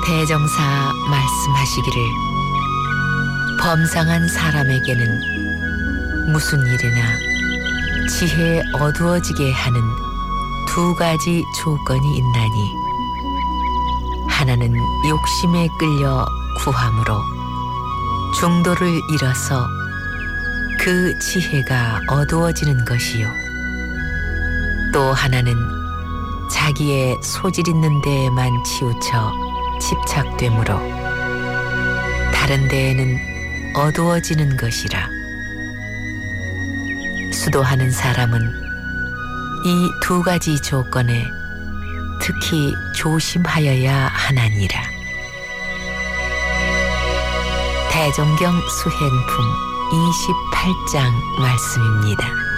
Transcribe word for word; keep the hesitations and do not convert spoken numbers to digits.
대정사 말씀하시기를 범상한 사람에게는 무슨 일이나 지혜 어두워지게 하는 두 가지 조건이 있나니 하나는 욕심에 끌려 구함으로 중도를 잃어서 그 지혜가 어두워지는 것이요 또 하나는 자기의 소질 있는 데에만 치우쳐 집착되므로 다른 데에는 어두워지는 것이라. 수도하는 사람은 이 두 가지 조건에 특히 조심하여야 하나니라. 대종경 수행품 이십팔 장 말씀입니다.